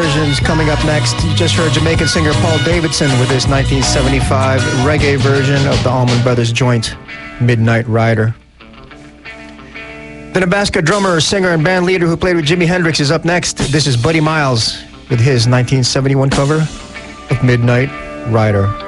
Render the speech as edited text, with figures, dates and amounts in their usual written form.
versions coming up next. You just heard Jamaican singer Paul Davidson with his 1975 reggae version of the Allman Brothers joint, Midnight Rider. The Nebraska drummer, singer, and band leader who played with Jimi Hendrix is up next. This is Buddy Miles with his 1971 cover of Midnight Rider.